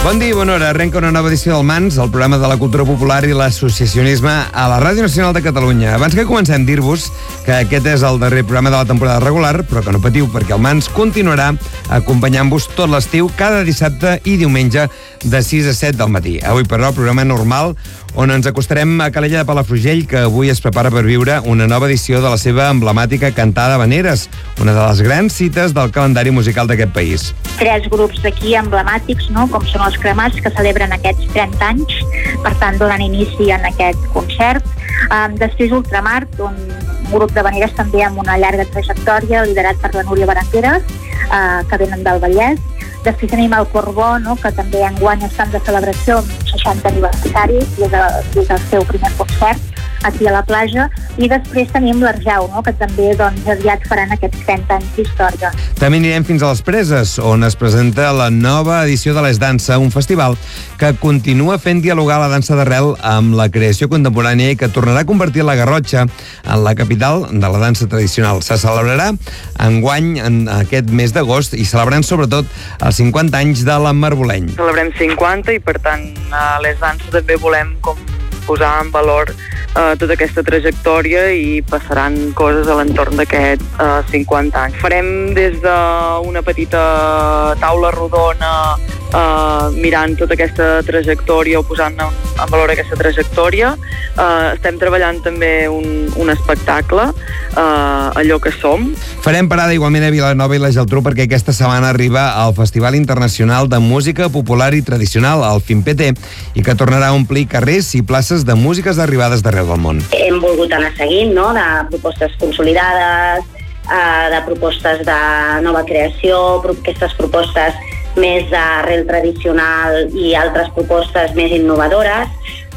Bon dia i bona hora. Arrenca una nova edició del Mans, el programa de la cultura popular i l'associacionisme a la Ràdio Nacional de Catalunya. Abans que comencem, dir-vos que aquest és el darrer programa de la temporada regular, però que no patiu perquè el Mans continuarà acompanyant-vos tot l'estiu, cada dissabte i diumenge de 6 a 7 del matí. Avui, però, el programa normal on ens acostarem a Calella de Palafrugell, que avui es prepara per viure una nova edició de la seva emblemàtica Cantada Habaneres, una de les grans cites del calendari musical d'aquest país. 3 grups d'aquí emblemàtics, no?, com són els Cremats, que celebren aquests 30 anys, per tant donen inici en aquest concert. Després Ultramar, un grup d'habaneres també amb una llarga trajectòria, liderat per la Núria Berengueres, que venen del Vallès. Després tenim el Corbó, no?, que també enguany estan de celebració amb 60 aniversari des del seu primer concert aquí a la platja, i després tenim l'Arjau, no?, que també aviat faran aquests 30 anys d'història. També anirem fins a les Preses, on es presenta la nova edició de l'Es Dansa, un festival que continua fent dialogar la dansa d'arrel amb la creació contemporània i que tornarà a convertir la Garrotxa en la capital de la dansa tradicional. Se celebrarà enguany en aquest mes d'agost i celebrant sobretot els 50 anys de la Marboleny. Celebrem 50 i per tant a l'Es Dansa també volem posar en valor tota aquesta trajectòria i passaran coses a l'entorn d'aquests 50 anys. Farem des d'una petita taula rodona mirant tota aquesta trajectòria o posant en valor aquesta trajectòria. Estem treballant també un espectacle, allò que som. Farem parada igualment a Vilanova i la Geltrú perquè aquesta setmana arriba al Festival Internacional de Música Popular i Tradicional, el FIMPT, i que tornarà a omplir carrers i places de músiques arribades d'arreu del món. Hem volgut anar seguint, no?, de propostes consolidades, de propostes de nova creació, aquestes propostes més d'arrel tradicional i altres propostes més innovadores,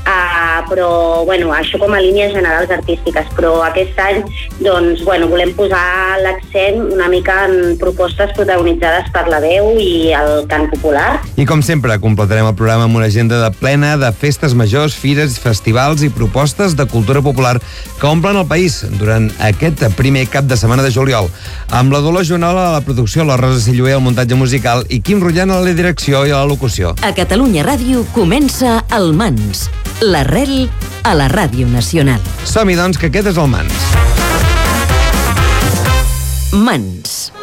però això com a línies generals artístiques, però aquest any volem posar l'accent una mica en propostes protagonitzades per la veu i el cant popular. I com sempre, completarem el programa amb una agenda plena de festes majors, fires, festivals i propostes de cultura popular que omplen el país durant aquest primer cap de setmana de juliol. Amb la Dolors Joanola a la producció, la Rosa Silluer al muntatge musical i Quim Rullant a la direcció i a la locució. A Catalunya Ràdio comença el Mans, l'arrel a la Ràdio Nacional. Som-hi, doncs, que aquest és el Mans. Mans.